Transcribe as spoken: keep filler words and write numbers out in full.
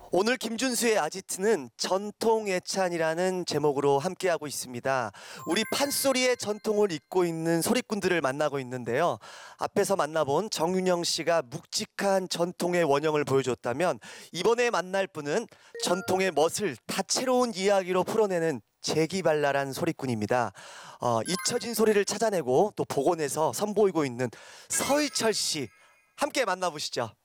오늘 김준수의 아지트는 전통예찬이라는 제목으로 함께하고 있습니다. 우리 판소리의 전통을 잇고 있는 소리꾼들을 만나고 있는데요. 앞에서 만나본 정윤영 씨가 묵직한 전통의 원형을 보여줬다면 이번에 만날 분은 전통의 멋을 다채로운 이야기로 풀어내는 재기발랄한 소리꾼입니다. 어, 잊혀진 소리를 찾아내고 또 복원해서 선보이고 있는 서희철 씨, 함께 만나보시죠.